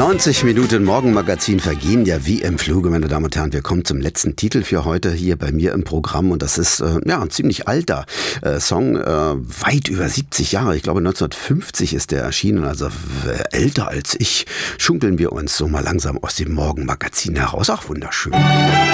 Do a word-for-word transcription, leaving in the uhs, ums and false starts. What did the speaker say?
neunzig Minuten Morgenmagazin vergehen ja wie im Fluge, meine Damen und Herren. Wir kommen zum letzten Titel für heute hier bei mir im Programm. Und das ist äh, ja ein ziemlich alter äh, Song, äh, weit über siebzig Jahre. Ich glaube neunzehnhundertfünfzig ist der erschienen, also äh, älter als ich. Schunkeln wir uns so mal langsam aus dem Morgenmagazin heraus. Ach, wunderschön.